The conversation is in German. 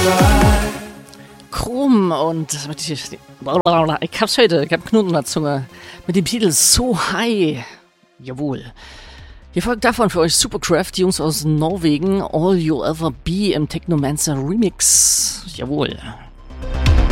Chrom und mit ich hab's heute, ich hab Knoten in der Zunge. Mit den Beatles So High. Jawohl. Hier folgt davon für euch Supercraft, die Jungs aus Norwegen. All You'll Ever Be im Technomancer Remix. Jawohl.